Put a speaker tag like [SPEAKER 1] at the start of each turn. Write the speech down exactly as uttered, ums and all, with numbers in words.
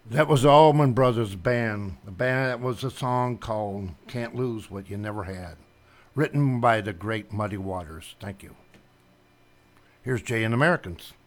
[SPEAKER 1] That was the Allman Brothers Band. The band that was a song called Can't Lose What You Never Had, written by the great Muddy Waters. Thank you. Here's Jay and Americans.